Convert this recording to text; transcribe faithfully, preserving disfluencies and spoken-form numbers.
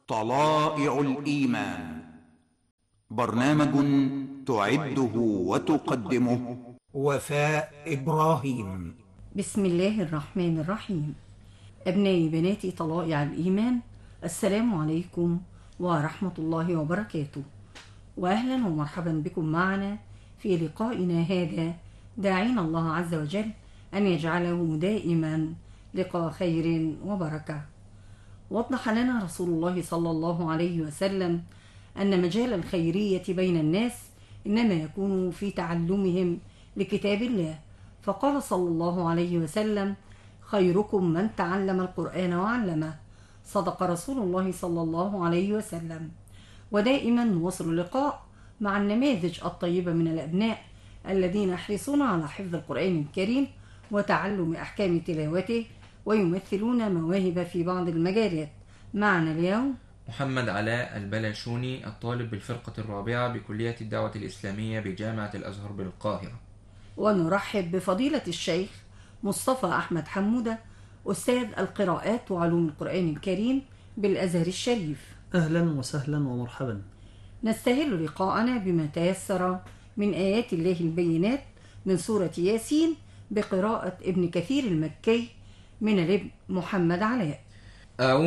طلائع الإيمان، برنامج تعده وتقدمه وفاء إبراهيم. بسم الله الرحمن الرحيم. أبنائي بناتي طلائع الإيمان، السلام عليكم ورحمة الله وبركاته، وأهلا ومرحبا بكم معنا في لقائنا هذا، داعين الله عز وجل أن يجعله دائما لقاء خير وبركة. وضح لنا رسول الله صلى الله عليه وسلم أن مجال الخيرية بين الناس إنما يكون في تعلمهم لكتاب الله، فقال صلى الله عليه وسلم: خيركم من تعلم القرآن وعلمه. صدق رسول الله صلى الله عليه وسلم. ودائما نواصل اللقاء مع النماذج الطيبة من الأبناء الذين يحرصون على حفظ القرآن الكريم وتعلم أحكام تلاوته، ويمثلون مواهب في بعض المجالات. معنا اليوم محمد علاء البلاشوني، الطالب بالفرقة الرابعة بكلية الدعوة الإسلامية بجامعة الأزهر بالقاهرة. ونرحب بفضيلة الشيخ مصطفى أحمد حمودة، أستاذ القراءات وعلوم القرآن الكريم بالأزهر الشريف. أهلا وسهلا ومرحبا. نستهل لقاءنا بما تيسر من آيات الله البينات من سورة ياسين بقراءة ابن كثير المكي من الابن محمد علاء. أعوذ